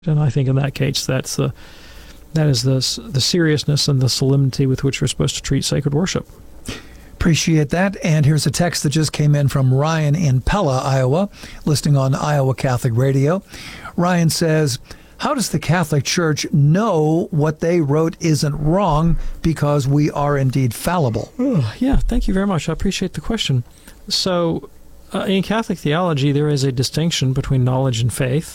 And I think in that case, that is the seriousness and the solemnity with which we're supposed to treat sacred worship. Appreciate that. And here's a text that just came in from Ryan in Pella, Iowa, listening on Iowa Catholic Radio. Ryan says, how does the Catholic Church know what they wrote isn't wrong because we are indeed fallible? Yeah, thank you very much. I appreciate the question. So in Catholic theology, there is a distinction between knowledge and faith.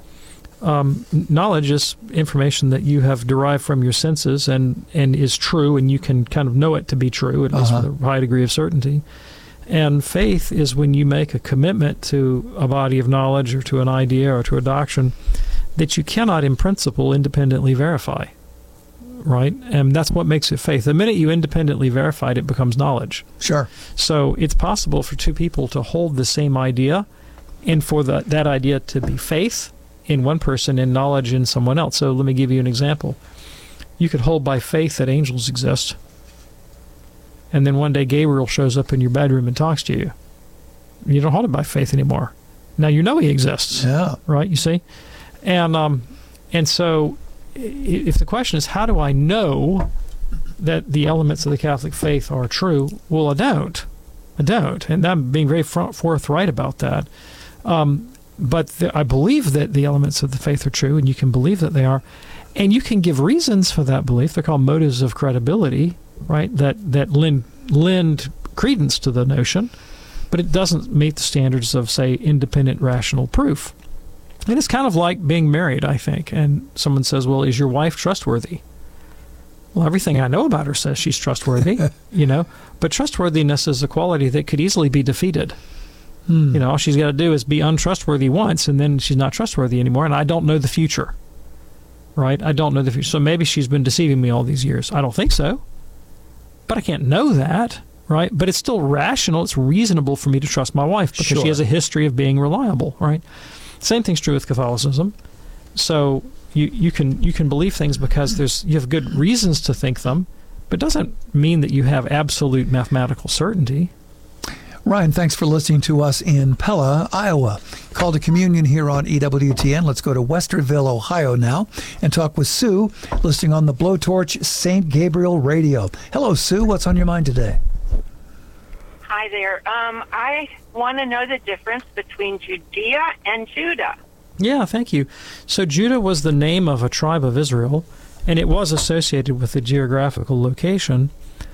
Knowledge is information that you have derived from your senses and is true, and you can kind of know it to be true, at least with a high degree of certainty. And faith is when you make a commitment to a body of knowledge or to an idea or to a doctrine that you cannot, in principle, independently verify, right? And that's what makes it faith. The minute you independently verify it, it becomes knowledge. Sure. So it's possible for two people to hold the same idea and for that idea to be faith in one person and knowledge in someone else. So let me give you an example. You could hold by faith that angels exist, and then one day Gabriel shows up in your bedroom and talks to you. You don't hold it by faith anymore. Now you know he exists, right? You see? And so if the question is, how do I know that the elements of the Catholic faith are true? Well, I don't. And I'm being very forthright about that. But I believe that the elements of the faith are true, and you can believe that they are. And you can give reasons for that belief. They're called motives of credibility, right, that lend credence to the notion, but it doesn't meet the standards of, say, independent rational proof. And it's kind of like being married, I think. And someone says, well, is your wife trustworthy? Well, everything I know about her says she's trustworthy, but trustworthiness is a quality that could easily be defeated. All she's got to do is be untrustworthy once, and then she's not trustworthy anymore, and I don't know the future, right? I don't know the future. So maybe she's been deceiving me all these years. I don't think so, but I can't know that, right? But it's still rational. It's reasonable for me to trust my wife because she has a history of being reliable, right? Same thing's true with Catholicism. So you can believe things because you have good reasons to think them, but it doesn't mean that you have absolute mathematical certainty. Ryan, thanks for listening to us in Pella, Iowa. Call to communion here on EWTN. Let's go to Westerville, Ohio now and talk with Sue, listening on the Blowtorch St. Gabriel Radio. Hello, Sue. What's on your mind today? Hi there. I want to know the difference between Judea and Judah. Yeah, thank you. So Judah was the name of a tribe of Israel, and it was associated with a geographical location.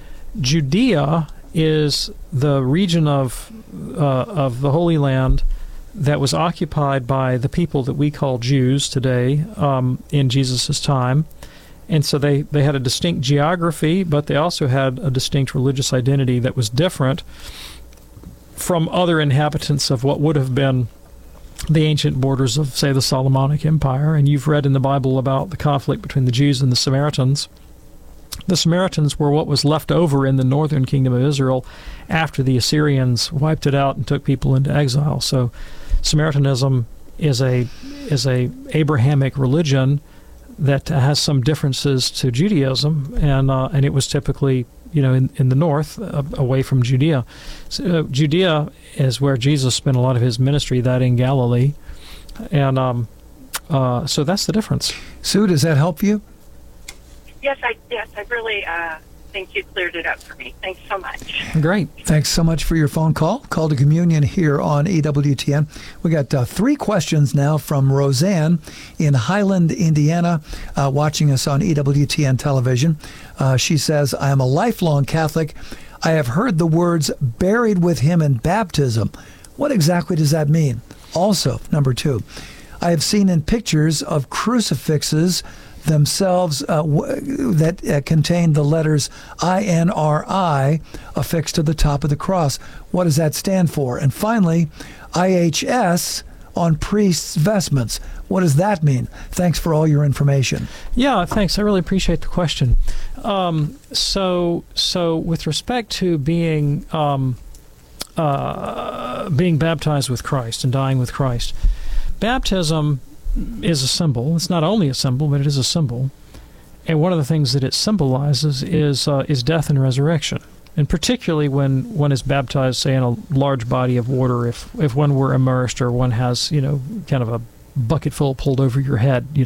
Judea is the region of the Holy Land that was occupied by the people that we call Jews today in Jesus' time. And so they had a distinct geography, but they also had a distinct religious identity that was different from other inhabitants of what would have been the ancient borders of, say, the Solomonic Empire. And you've read in the Bible about the conflict between the Jews and the Samaritans. The Samaritans were what was left over in the northern kingdom of Israel after the Assyrians wiped it out and took people into exile. So Samaritanism is a Abrahamic religion that has some differences to Judaism, and it was typically in the north, away from Judea. So, Judea is where Jesus spent a lot of his ministry, that in Galilee, and so that's the difference. Sue, does that help you? Yes, I really think you cleared it up for me. Thanks so much. Great. Thanks so much for your phone call. Call to communion here on EWTN. We got 3 questions now from Roseanne in Highland, Indiana, watching us on EWTN television. She says, I am a lifelong Catholic. I have heard the words buried with him in baptism. What exactly does that mean? Also, number 2, I have seen in pictures of crucifixes themselves that contain the letters INRI affixed to the top of the cross. What does that stand for? And finally, IHS on priests' vestments. What does that mean? Thanks for all your information. Yeah, thanks. I really appreciate the question. So with respect to being baptized with Christ and dying with Christ, baptism is a symbol. It's not only a symbol, but it is a symbol. And one of the things that it symbolizes is death and resurrection. And particularly when one is baptized, say, in a large body of water, if one were immersed or one has, kind of a bucket full pulled over your head.